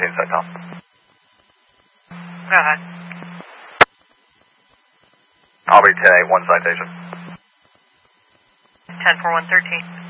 CETCOM. Go ahead. Aubrey 10-8, 1 citation. 10-4-1-13.